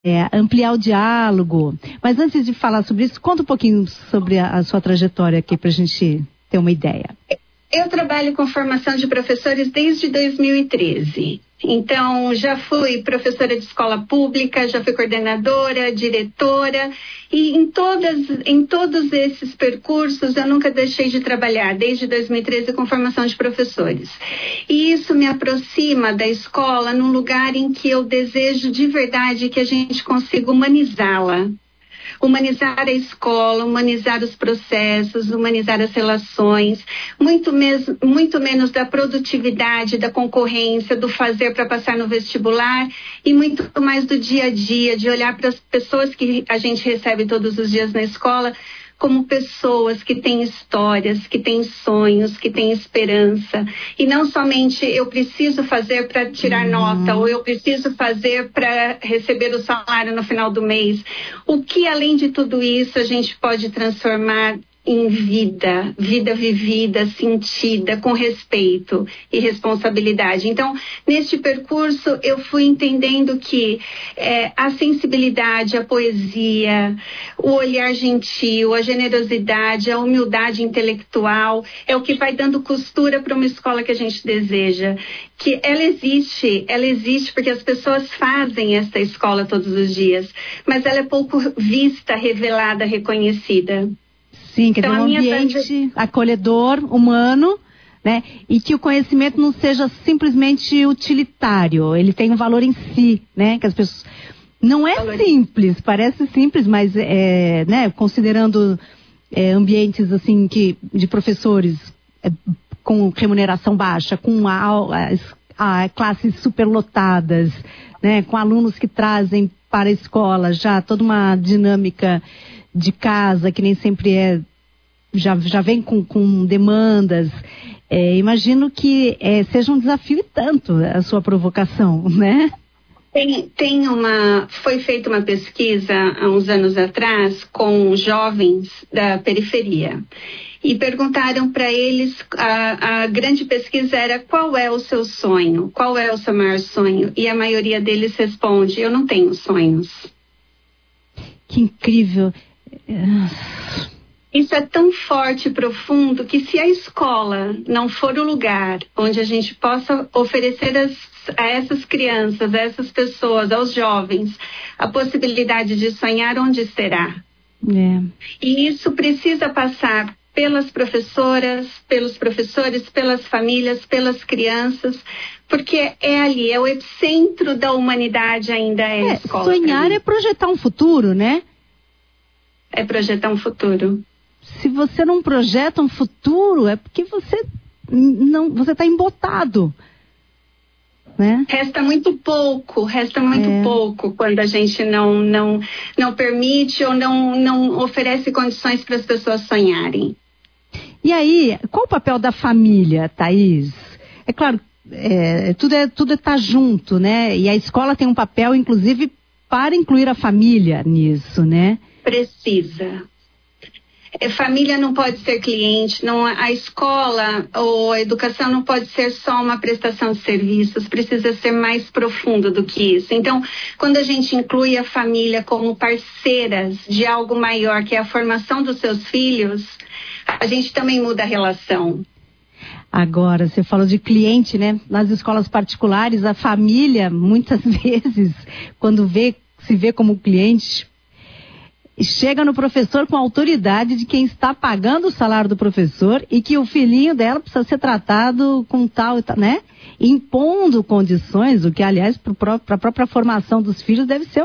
ampliar o diálogo. Mas antes de falar sobre isso, conta um pouquinho sobre a sua trajetória aqui para a gente ter uma ideia. Eu trabalho com formação de professores desde 2013. Então, já fui professora de escola pública, já fui coordenadora, diretora, e em todos esses percursos eu nunca deixei de trabalhar, desde 2013, com formação de professores. E isso me aproxima da escola num lugar em que eu desejo de verdade que a gente consiga humanizá-la. Humanizar a escola, humanizar os processos, humanizar as relações, muito menos da produtividade, da concorrência, do fazer para passar no vestibular e muito mais do dia a dia, de olhar para as pessoas que a gente recebe todos os dias na escola como pessoas que têm histórias, que têm sonhos, que têm esperança. E não somente eu preciso fazer para tirar nota, ou eu preciso fazer para receber o salário no final do mês. O que, além de tudo isso, a gente pode transformar em vida vivida, sentida, com respeito e responsabilidade. Então, neste percurso, eu fui entendendo que a sensibilidade, a poesia, o olhar gentil, a generosidade, a humildade intelectual é o que vai dando costura para uma escola que a gente deseja. Que ela existe porque as pessoas fazem esta escola todos os dias, mas ela é pouco vista, revelada, reconhecida. Sim, quer dizer, um ambiente acolhedor, humano, né? E que o conhecimento não seja simplesmente utilitário, ele tem um valor em si, né? Que as pessoas... Não é simples, parece simples, mas, né? Considerando ambientes, assim, de professores com remuneração baixa, com classes superlotadas, né? Com alunos que trazem para a escola já toda uma dinâmica de casa, que nem sempre já vem com demandas. Imagino que seja um desafio e tanto a sua provocação, né? Foi feita uma pesquisa há uns anos atrás com jovens da periferia. E perguntaram para eles, a grande pesquisa era: qual é o seu sonho? Qual é o seu maior sonho? E a maioria deles responde: eu não tenho sonhos. Que incrível! Isso é tão forte e profundo que, se a escola não for o lugar onde a gente possa oferecer a essas crianças, a essas pessoas, aos jovens, a possibilidade de sonhar, onde será? E isso precisa passar pelas professoras, pelos professores, pelas famílias, pelas crianças, porque ali, é o epicentro da humanidade ainda a escola. Sonhar é projetar um futuro, né? É projetar um futuro. Se você não projeta um futuro, é porque você está embotado, né? Resta muito pouco quando a gente não permite ou não oferece condições para as pessoas sonharem. E aí, qual o papel da família, Thaís? É claro, tudo está junto, né? E a escola tem um papel, inclusive, para incluir a família nisso, né? Precisa. Família não pode ser cliente, a escola ou a educação não pode ser só uma prestação de serviços, precisa ser mais profundo do que isso. Então, quando a gente inclui a família como parceiras de algo maior, que é a formação dos seus filhos, a gente também muda a relação. Agora, você falou de cliente, né? Nas escolas particulares, a família, muitas vezes, quando se vê como cliente, chega no professor com a autoridade de quem está pagando o salário do professor e que o filhinho dela precisa ser tratado com tal e tal, né? Impondo condições, o que, aliás, para a própria formação dos filhos deve ser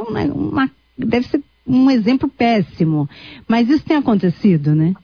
um exemplo péssimo. Mas isso tem acontecido, né?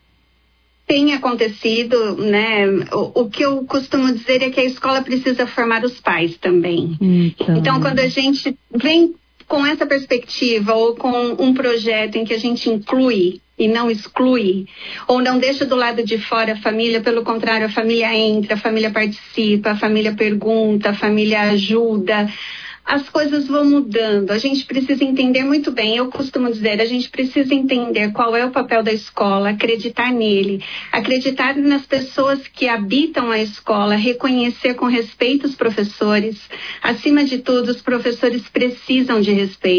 Tem acontecido, né? O que eu costumo dizer é que a escola precisa formar os pais também. Então, quando a gente vem com essa perspectiva ou com um projeto em que a gente inclui e não exclui, ou não deixa do lado de fora a família, pelo contrário, a família entra, a família participa, a família pergunta, a família ajuda, as coisas vão mudando. A gente precisa entender muito bem, eu costumo dizer, a gente precisa entender qual é o papel da escola, acreditar nele, acreditar nas pessoas que habitam a escola, reconhecer com respeito os professores. Acima de tudo, os professores precisam de respeito.